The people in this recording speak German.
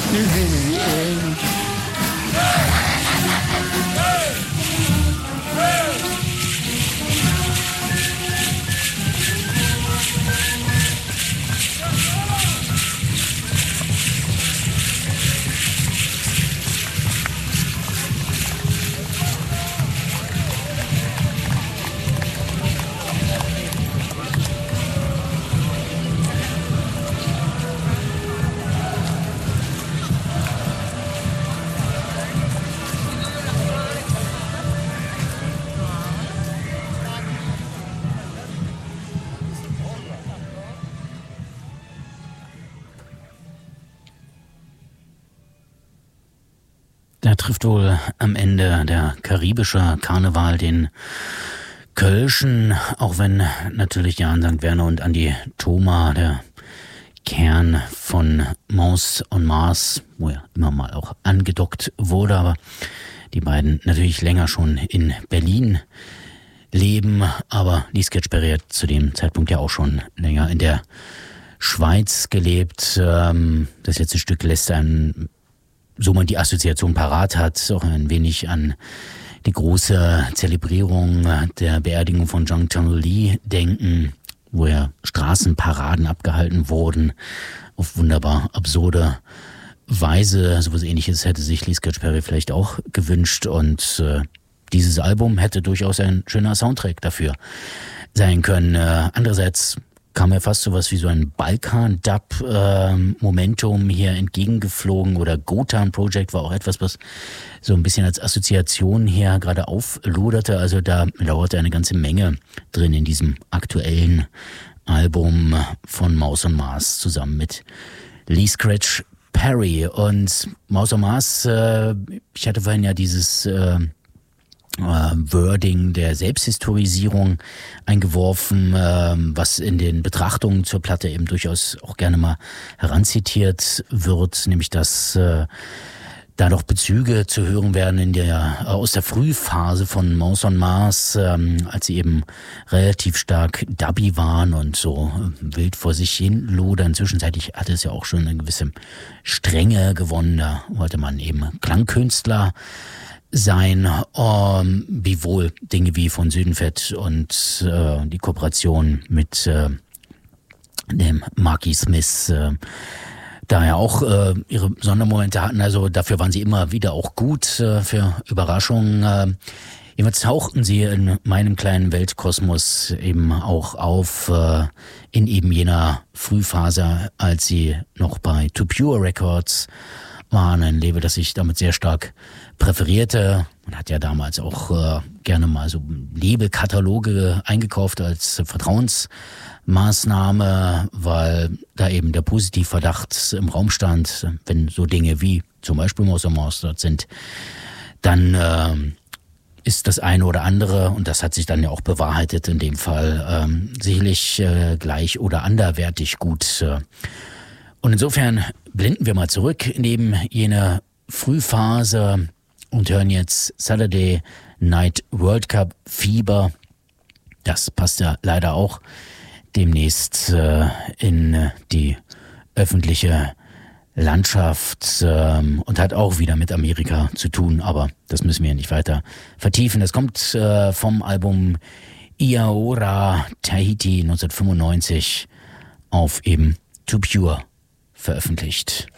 Da trifft wohl am Ende der karibische Karneval den Kölschen, auch wenn natürlich ja an St. Werner und Andi Thoma der Kern von Mons on Mars, wo er immer mal auch angedockt wurde, aber die beiden natürlich länger schon in Berlin leben, aber Lee Scratch-Perry hat zu dem Zeitpunkt ja auch schon länger in der Schweiz gelebt. Das letzte Stück lässt einen, so man die Assoziation parat hat, auch ein wenig an die große Zelebrierung der Beerdigung von Jung Chang Lee denken, wo ja Straßenparaden abgehalten wurden, auf wunderbar absurde Weise. So was Ähnliches hätte sich Lee Scratch-Perry vielleicht auch gewünscht, und dieses Album hätte durchaus ein schöner Soundtrack dafür sein können. Andererseits kam mir fast sowas wie so ein Balkan-Dub-Momentum hier entgegengeflogen, oder Gotan Project war auch etwas, was so ein bisschen als Assoziation hier gerade aufloderte. Also da lauerte eine ganze Menge drin in diesem aktuellen Album von Mons on Mars zusammen mit Lee Scratch-Perry. Und Mons on Mars, ich hatte vorhin ja dieses Wording der Selbsthistorisierung eingeworfen, was in den Betrachtungen zur Platte eben durchaus auch gerne mal heranzitiert wird, nämlich dass da noch Bezüge zu hören werden aus der Frühphase von Mons on Mars, als sie eben relativ stark dubby waren und so wild vor sich hin lodern. Zwischenzeitlich hatte es ja auch schon eine gewisse Strenge gewonnen, da wollte man eben Klangkünstler sein, wiewohl Dinge wie von Südenfett und die Kooperation mit dem Marky Smith da ja auch ihre Sondermomente hatten. Also dafür waren sie immer wieder auch gut für Überraschungen. Jedenfalls tauchten sie in meinem kleinen Weltkosmos eben auch auf in eben jener Frühphase, als sie noch bei Too Pure Records waren, ein Label, das ich damit sehr stark präferierte. Man hat ja damals auch gerne mal so Labelkataloge eingekauft als Vertrauensmaßnahme, weil da eben der Positivverdacht im Raum stand, wenn so Dinge wie zum Beispiel Mons on Mars dort sind, dann ist das eine oder andere, und das hat sich dann ja auch bewahrheitet in dem Fall, sicherlich gleich oder anderwertig gut. Und insofern blenden wir mal zurück in eben jene Frühphase und hören jetzt Saturday Night World Cup Fieber. Das passt ja leider auch demnächst in die öffentliche Landschaft und hat auch wieder mit Amerika zu tun, aber das müssen wir nicht weiter vertiefen. Das kommt vom Album Iaora Tahiti 1995 auf eben Too Pure veröffentlicht.